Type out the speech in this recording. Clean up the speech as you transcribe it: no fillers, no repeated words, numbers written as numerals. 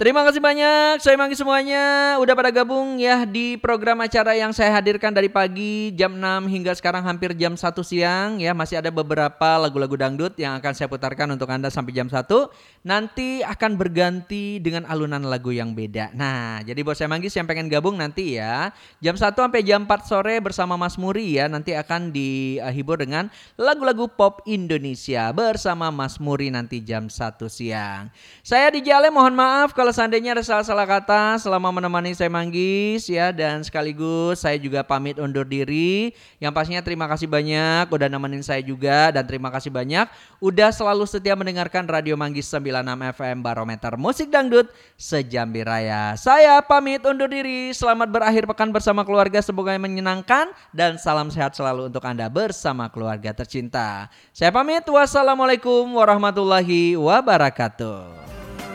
Terima kasih banyak, saya Manggi semuanya udah pada gabung ya di program acara yang saya hadirkan dari pagi jam 6 hingga sekarang hampir jam 1 siang ya. Masih ada beberapa lagu-lagu dangdut yang akan saya putarkan untuk Anda sampai jam 1. Nanti akan berganti dengan alunan lagu yang beda. Nah, jadi buat saya Manggis yang pengen gabung nanti ya, jam 1 sampai jam 4 sore bersama Mas Muri ya, nanti akan dihibur dengan lagu-lagu pop Indonesia bersama Mas Muri nanti jam 1 siang. Saya di Jale, mohon maaf kalau seandainya ada salah-salah kata selama menemani saya Manggis ya, dan sekaligus saya juga pamit undur diri. Yang pastinya terima kasih banyak udah nemenin saya juga, dan terima kasih banyak udah selalu setia mendengarkan Radio Manggis 96 FM Barometer Musik Dangdut Sejambi Raya. Saya pamit undur diri. Selamat berakhir pekan bersama keluarga, semoga menyenangkan, dan salam sehat selalu untuk Anda bersama keluarga tercinta. Saya pamit. Wassalamualaikum warahmatullahi wabarakatuh.